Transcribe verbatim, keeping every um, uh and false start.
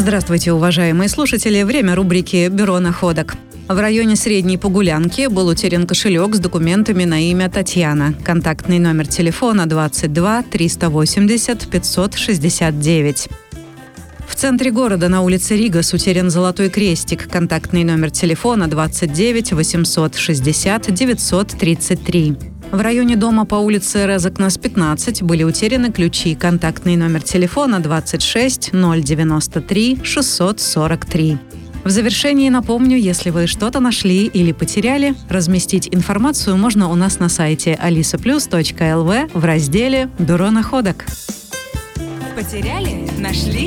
Здравствуйте, уважаемые слушатели. Время рубрики «Бюро находок». В районе Средней Погулянки был утерян кошелек с документами на имя Татьяна. Контактный номер телефона двадцать два триста восемьдесят пятьсот шестьдесят девять. В центре города на улице Ригас утерян золотой крестик. Контактный номер телефона двадцать девять восемьсот шестьдесят девятьсот тридцать три. В районе дома по улице Резакнес пятнадцать были утеряны ключи. Контактный номер телефона двадцать шесть ноль девяносто три шестьсот сорок три. В завершении напомню, если вы что-то нашли или потеряли, разместить информацию можно у нас на сайте алиса плюс точка эл ви в разделе «Бюро находок». Потеряли? Нашли?